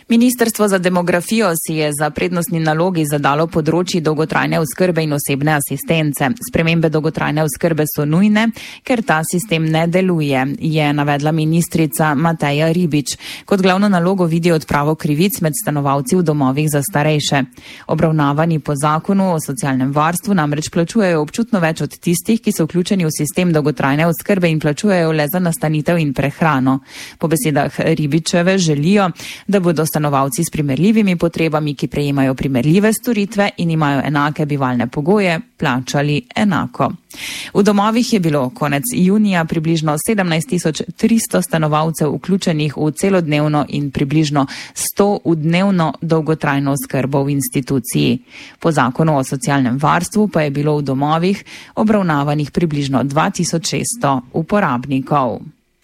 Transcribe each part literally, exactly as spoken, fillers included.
Ministrstvo za demografijo si je za prednostni nalogi zadalo področji dolgotrajne oskrbe in osebne asistence. Spremembe dolgotrajne oskrbe so nujne, ker ta sistem ne deluje, je navedla ministrica Mateja Ribič. Kot glavno nalogo vidi odpravo krivic med stanovalci v domovih za starejše. Obravnavani po zakonu o socialnem varstvu namreč plačujejo občutno več od tistih, ki so vključeni v sistem dolgotrajne oskrbe in plačujejo le za nastanitev in prehrano. Po besedah Ribičeve želijo, da bodo stanovalci s primerljivimi potrebami, ki prejemajo primerljive storitve in imajo enake bivalne pogoje, plačali enako. V domovih je bilo konec junija približno sedemnajst tisoč tristo stanovalcev vključenih v celodnevno in približno sto v dnevno dolgotrajno oskrbo v instituciji. Po zakonu o socialnem varstvu pa je bilo v domovih obravnavanih približno dva tisoč šeststo uporabnikov.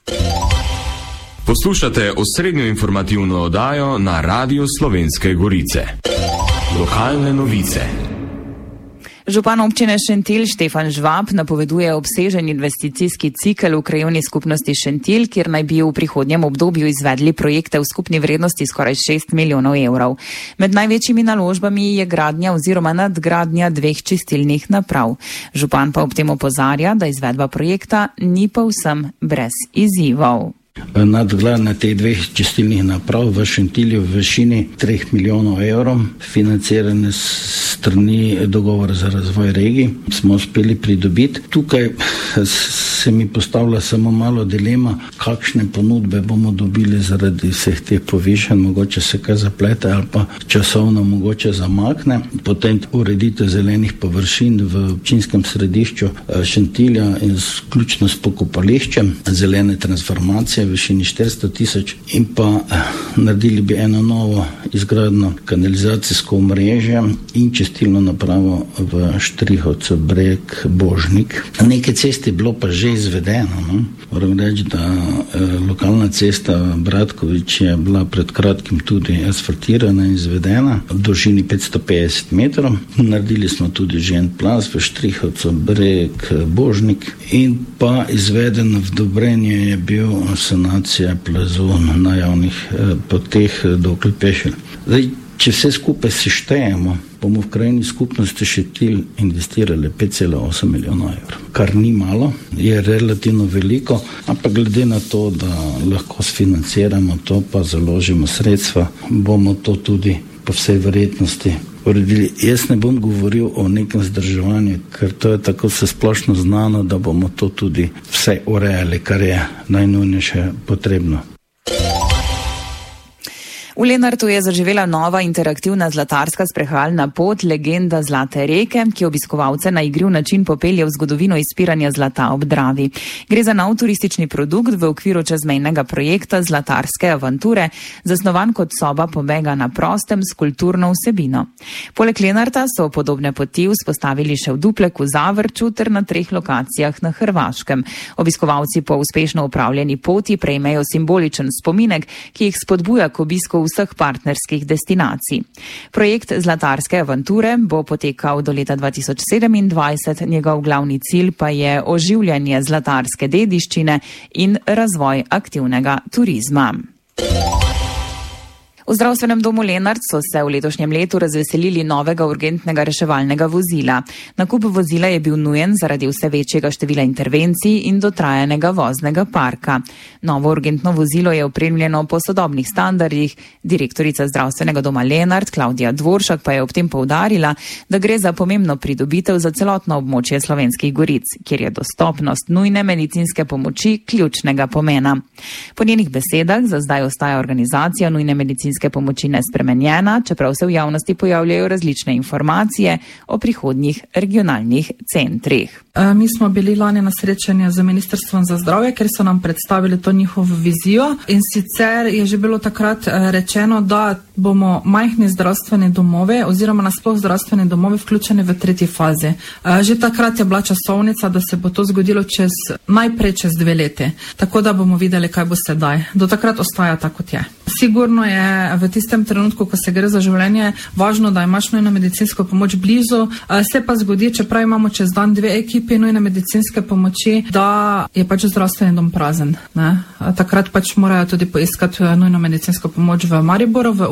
Poslušate osrednjo informativno oddajo na Radiu Slovenske Gorice. Lokalne novice. Župan občine Šentilj Štefan Žvab napoveduje obsežen investicijski cikel v krajevni skupnosti Šentilj, kjer naj bi v prihodnjem obdobju izvedli projekte v skupni vrednosti skoraj šest milijonov evrov. Med največjimi naložbami je gradnja oziroma nadgradnja dveh čistilnih naprav. Župan pa ob tem opozarja, da izvedba projekta ni povsem brez izzivov. Nadgradnja teh dveh čistilnih naprav v Šentilju v višini treh milijonov evrov, financirane strani dogovora za razvoj regij, smo uspeli pridobiti. Tukaj se mi postavlja samo malo dilema, kakšne ponudbe bomo dobili zaradi vseh teh povišanj, mogoče se kaj zaplete ali pa časovno mogoče zamakne. Potem ureditev zelenih površin v občinskem središču Šentilja in vključno s pokopališčem, zelene transformacije v višini štiristo tisoč in pa naredili bi eno novo izgradno kanalizacijsko omrežje in čistilno napravo v Štrihovcu Breg Božnik. Neke ceste je bilo pa že izvedeno. No? Moram reči, da eh, lokalna cesta Bratkovič je bila pred kratkim tudi asfaltirana in izvedena v dolžini petsto petdeset metrov. Naredili smo tudi že en plaz v Štrihovcu Breg Božnik in pa izveden v Dobrenju je bil sanacija plazu na javnih eh, poteh do Klepešelj. Zdaj, če vse skupaj seštejemo, bomo v krajevni skupnosti Šentilj investirali pet cela osem milijonov evrov. Kar ni malo, je relativno veliko, ampak glede na to, da lahko sfinanciramo to, pa založimo sredstva, bomo to tudi po vsej verjetnosti uredili. Jaz ne bom govoril o nekem zdrževanju, ker to je tako vse splošno znano, da bomo to tudi vse urejali, kar je najnujnejše potrebno. V Lenartu je zaživela nova interaktivna zlatarska sprehajalna pot Legenda Zlate reke, ki obiskovalce na igriv način popelje v zgodovino izpiranja zlata ob Dravi. Gre za nov turistični produkt v okviru čezmejnega projekta Zlatarske avanture, zasnovan kot soba pobega na prostem s kulturno vsebino. Poleg Lenarta so podobne poti vzpostavili še v Dupleku, Zavrču ter na treh lokacijah na Hrvaškem. Obiskovalci po uspešno upravljeni poti prejmejo simboličen spominek, ki jih spodbuja k obisku vseh partnerskih destinacij. Projekt Zlatarske avanture bo potekal do leta dva tisoč sedemindvajset, njegov glavni cilj pa je oživljanje zlatarske dediščine in razvoj aktivnega turizma. V zdravstvenem domu Lenart so se v letošnjem letu razveselili novega urgentnega reševalnega vozila. Nakup vozila je bil nujen zaradi vse večjega števila intervencij in dotrajanega voznega parka. Novo urgentno vozilo je opremljeno po sodobnih standardih. Direktorica zdravstvenega doma Lenart, Klavdija Dvoršak, pa je ob tem poudarila, da gre za pomembno pridobitev za celotno območje Slovenskih Goric, kjer je dostopnost nujne medicinske pomoči ključnega pomena. Po njenih besedah za zdaj ostaja organizacija nujne medicinske pomoči nespremenjena, čeprav se v javnosti pojavljajo različne informacije o prihodnjih regionalnih centrih. Mi smo bili lani na srečanju z Ministrstvom za zdravje, ker so nam predstavili to njihovo vizijo in sicer je že bilo takrat rečeno, da bomo majhni zdravstveni domove oziroma nasploh zdravstveni domove vključeni v tretji fazi. Že takrat je bila časovnica, da se bo to zgodilo čez, najprej čez dve leti, tako da bomo videli, kaj bo sedaj. Do takrat ostaja tako, kot je. Sigurno je v tistem trenutku, ko se gre za življenje, važno, da imaš nujno medicinsko pomoč blizu. Se pa zgodi, čeprav imamo čez dan dve ekipi nujne medicinske pomoči, da je pač zdravstveni dom prazen. Ne? Takrat pač morajo tudi poiskati nujno medicinsko pomoč v Mariboru, v